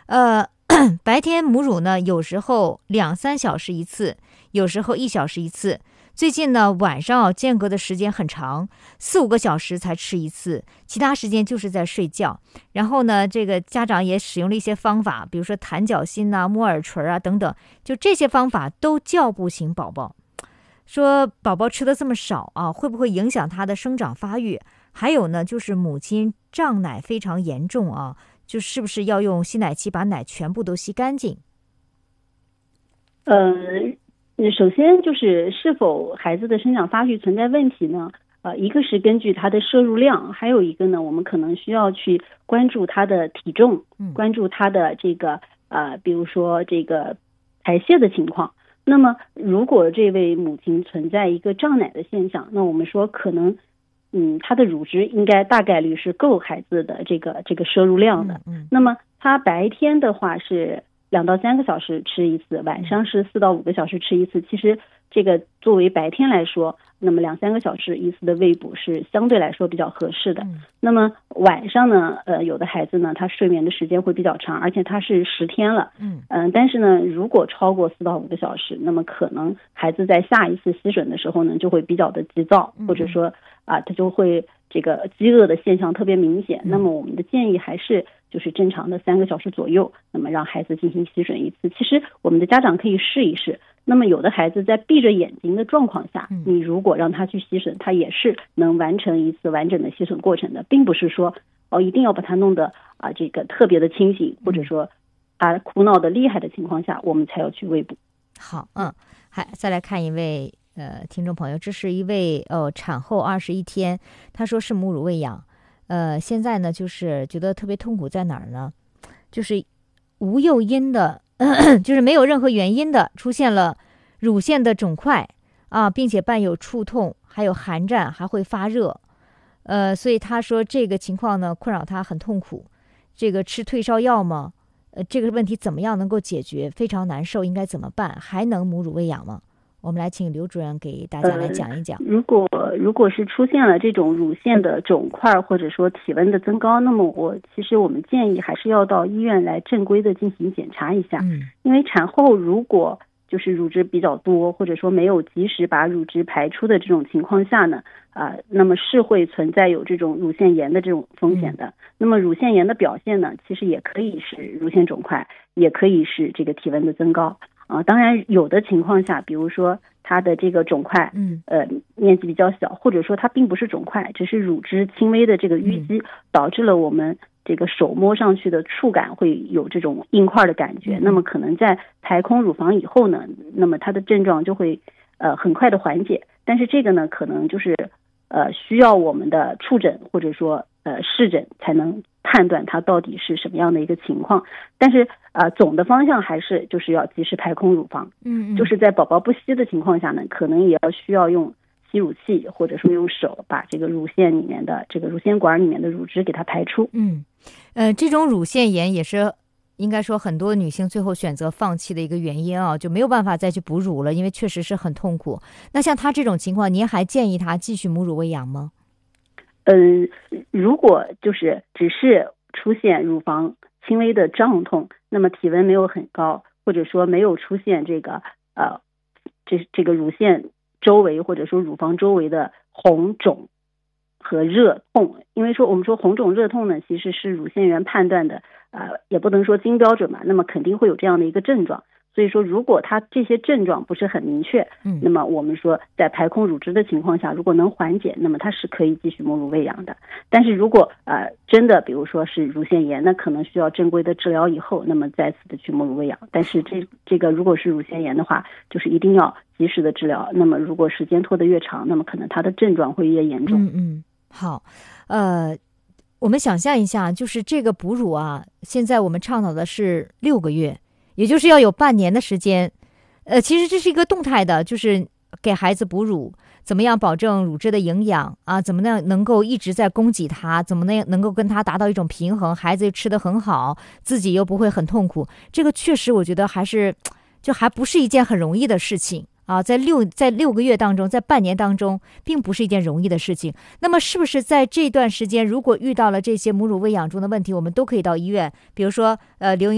白天母乳呢，有时候2-3小时一次，有时候1小时一次。最近呢，晚上间隔的时间很长，4-5个小时才吃一次，其他时间就是在睡觉。然后呢，这个家长也使用了一些方法，比如说弹脚心啊、摸耳垂啊等等，就这些方法都叫不醒宝宝。说宝宝吃的这么少啊，会不会影响他的生长发育？还有呢，就是母亲胀奶非常严重啊，就是不是要用吸奶器把奶全部都吸干净？ 首先就是是否孩子的生长发育存在问题呢？一个是根据他的摄入量，还有一个呢，我们可能需要去关注他的体重，关注他的这个比如说这个排泄的情况。那么如果这位母亲存在一个胀奶的现象，那我们说可能他的乳汁应该大概率是够孩子的这个摄入量的。那么他白天的话是2到3个小时吃一次，晚上是4到5个小时吃一次。其实这个作为白天来说，那么2-3个小时一次的喂哺是相对来说比较合适的。那么晚上呢，有的孩子呢，他睡眠的时间会比较长，而且他是10天了。但是呢，如果超过4到5个小时，那么可能孩子在下一次吸吮的时候呢，就会比较的急躁，或者说他就会这个饥饿的现象特别明显。那么我们的建议还是就是正常的3个小时左右，那么让孩子进行吸吮一次。其实我们的家长可以试一试。那么有的孩子在闭着眼睛的状况下，你如果让他去吸吮，他也是能完成一次完整的吸吮过程的，并不是说一定要把他弄得这个特别的清醒，或者说他哭闹的厉害的情况下，我们才要去喂哺。 好，再来看一位听众朋友，这是一位产后21天，他说是母乳喂养，现在呢就是觉得特别痛苦，在哪儿呢？就是无诱因的就是没有任何原因的出现了乳腺的肿块啊，并且伴有触痛，还有寒战，还会发热。所以他说这个情况呢困扰他很痛苦。这个吃退烧药吗？这个问题怎么样能够解决？非常难受，应该怎么办？还能母乳喂养吗？我们来请刘主任给大家来讲一讲。 如果是出现了这种乳腺的肿块或者说体温的增高，那么其实我们建议还是要到医院来正规的进行检查一下。因为产后如果就是乳汁比较多，或者说没有及时把乳汁排出的这种情况下呢，那么是会存在有这种乳腺炎的这种风险的。那么乳腺炎的表现呢，其实也可以是乳腺肿块，也可以是这个体温的增高。当然有的情况下，比如说它的这个肿块面积比较小，或者说它并不是肿块，只是乳汁轻微的这个淤积，导致了我们这个手摸上去的触感会有这种硬块的感觉。那么可能在排空乳房以后呢，那么它的症状就会很快的缓解。但是这个呢，可能就是需要我们的触诊或者说视诊才能判断它到底是什么样的一个情况。但是总的方向还是就是要及时排空乳房。就是在宝宝不吸的情况下呢，可能也要需要用吸乳器或者说用手把这个乳腺里面的这个乳腺管里面的乳汁给它排出。 这种乳腺炎也是应该说很多女性最后选择放弃的一个原因啊，就没有办法再去哺乳了，因为确实是很痛苦。那像她这种情况，您还建议她继续母乳喂养吗？ 如果就是只是出现乳房轻微的胀痛，那么体温没有很高，或者说没有出现这个这个乳腺周围或者说乳房周围的红肿和热痛。因为说我们说红肿热痛呢，其实是乳腺炎判断的也不能说金标准嘛，那么肯定会有这样的一个症状。所以说如果它这些症状不是很明确，那么我们说在排空乳汁的情况下，如果能缓解，那么它是可以继续母乳喂养的。但是如果真的比如说是乳腺炎，那可能需要正规的治疗以后，那么再次的去母乳喂养。但是这个如果是乳腺炎的话，就是一定要及时的治疗。那么如果时间拖得越长，那么可能它的症状会越严重。 好，我们想象一下，就是这个哺乳啊，现在我们倡导的是6个月，也就是要有半年的时间。其实这是一个动态的，就是给孩子哺乳，怎么样保证乳汁的营养啊？怎么样能够一直在供给他？怎么能够跟他达到一种平衡？孩子吃得很好，自己又不会很痛苦。这个确实我觉得还不是一件很容易的事情啊，在6个月当中，在半年当中，并不是一件容易的事情。那么是不是在这段时间，如果遇到了这些母乳喂养中的问题，我们都可以到医院，比如说留